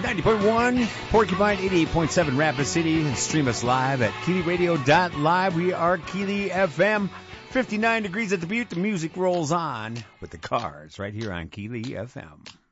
90.1 Porcupine, 88.7 Rapid City. Stream us live at KeelyRadio.live. We are Keely FM. 59 degrees at the Butte. The music rolls on with the Cars right here on Keely FM.